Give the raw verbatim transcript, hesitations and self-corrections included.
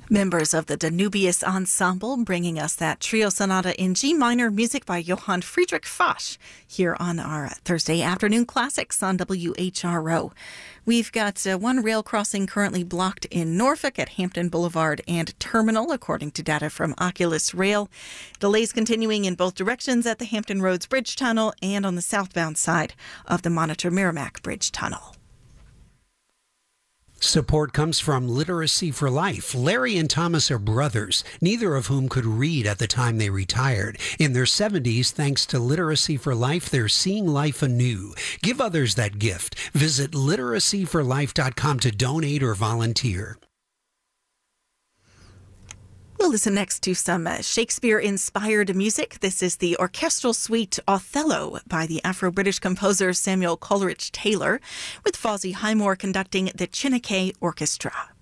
Members of the Danubius Ensemble bringing us that trio sonata in G minor, music by Johann Friedrich Foch, here on our Thursday afternoon classics on W H R O. We've got uh, one rail crossing currently blocked in Norfolk at Hampton Boulevard and Terminal, according to data from Oculus Rail. Delays continuing in both directions at the Hampton Roads Bridge Tunnel and on the southbound side of the Monitor Merrimack Bridge Tunnel. Support comes from Literacy for Life. Larry and Thomas are brothers, neither of whom could read at the time they retired. In their seventies, thanks to Literacy for Life, they're seeing life anew. Give others that gift. Visit literacy for life dot com to donate or volunteer. We'll listen next to some uh, Shakespeare-inspired music. This is the orchestral suite Othello by the Afro-British composer Samuel Coleridge Taylor, with Fawzi Highmore conducting the Chineke Orchestra.